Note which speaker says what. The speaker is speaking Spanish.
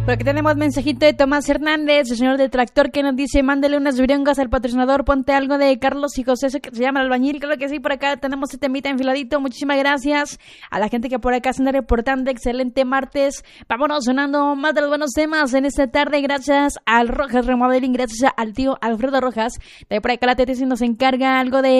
Speaker 1: Por aquí tenemos mensajito de Tomás Hernández, el señor de Tractor, que nos dice: mándele unas virongas al patrocinador, ponte algo de Carlos y José, eso que se llama El Albañil. Claro que sí, por acá tenemos este temita enfiladito. Muchísimas gracias a la gente que por acá se anda reportando. Excelente martes. Vámonos sonando más de los buenos temas en esta tarde. Gracias al Rojas Remodeling, gracias al tío Alfredo Rojas. De por acá la TT nos encarga algo de